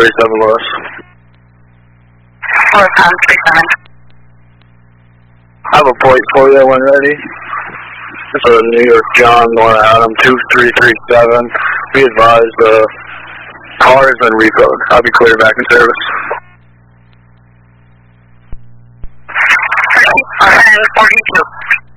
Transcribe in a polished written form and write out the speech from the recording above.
37 Lewis. Lewis, 37. I have a plate for you when ready. It's a New York John, Nora Adam, 2337. Be advised, the car has been repoed. I'll be clear back in service. 42.